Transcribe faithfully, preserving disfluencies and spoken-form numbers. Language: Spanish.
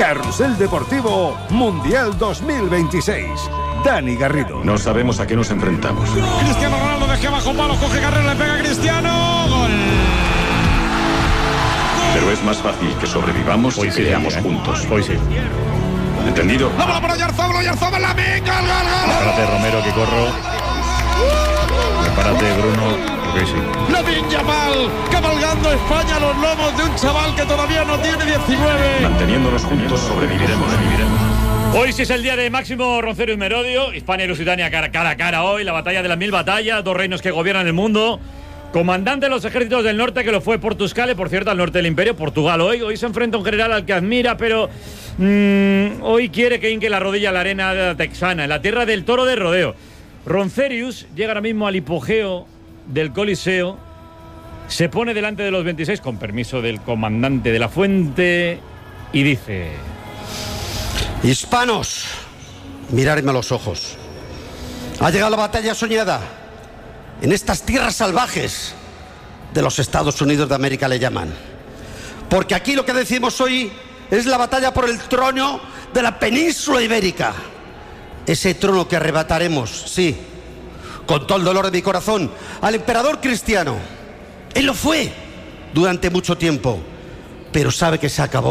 Carrusel Deportivo Mundial dos mil veintiséis. Dani Garrido. No sabemos a qué nos enfrentamos. Cristiano Ronaldo desde abajo, palo, coge carrera, le pega a Cristiano. Gol. Pero es más fácil que sobrevivamos Hoy y sí, creamos ¿eh? juntos. Hoy sí. ¿Entendido? La bola para Oyarzabal, Oyarzabal, la venga, gol, gol, gol. Prepárate, Romero, que corro. Prepárate, Bruno. Hoy sí. Lamine Yamal, cabalgando España a los lomos de un chaval que todavía no tiene diecinueve. Manteniéndonos juntos sobreviviremos, sobreviviremos. Hoy sí es el día de Máximo Roncero y Merodio. Hispania y Lusitania cara, cara a cara hoy. La batalla de las mil batallas. Dos reinos que gobiernan el mundo. Comandante de los ejércitos del norte, que lo fue Portuscale, por cierto, al norte del imperio, Portugal hoy. Hoy se enfrenta un general al que admira, pero mmm, hoy quiere que hinque la rodilla a la arena texana, en la tierra del toro de rodeo. Roncerius llega ahora mismo al hipogeo del Coliseo, se pone delante de los veintiséis, con permiso del comandante de la fuente, y dice: Hispanos, miradme a los ojos. Ha llegado la batalla soñada. En estas tierras salvajes de los Estados Unidos de América le llaman. Porque aquí lo que decimos hoy es la batalla por el trono de la península ibérica. Ese trono que arrebataremos, sí, con todo el dolor de mi corazón, al emperador Cristiano. Él lo fue durante mucho tiempo, pero sabe que se acabó.